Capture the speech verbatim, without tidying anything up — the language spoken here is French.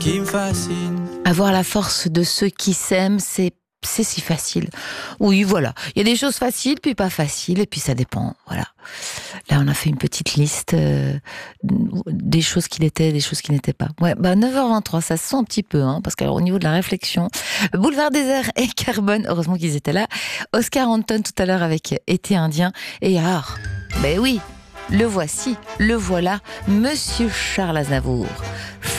qui me fascine. Avoir la force de ceux qui s'aiment, c'est c'est si facile. Oui, voilà. Il y a des choses faciles, puis pas faciles, et puis ça dépend. Voilà. Là, on a fait une petite liste euh, des choses qui l'étaient, des choses qui n'étaient pas. Ouais, bah neuf heures vingt-trois, ça se sent un petit peu, hein, parce qu'au niveau de la réflexion, Boulevard Désert et Carbone, heureusement qu'ils étaient là. Oscar Anton tout à l'heure avec Été Indien et Art. Ben oui, le voici, le voilà, Monsieur Charles Aznavour.